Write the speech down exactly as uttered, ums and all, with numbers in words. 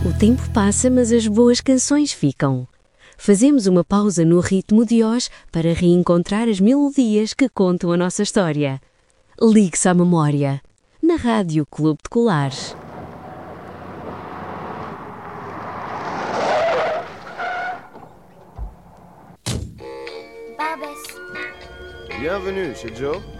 O tempo passa, mas as boas canções ficam. Fazemos uma pausa no ritmo de hoje para reencontrar as melodias que contam a nossa história. Ligue-se à memória, na Rádio Clube de Colares. Bienvenue chez Joe.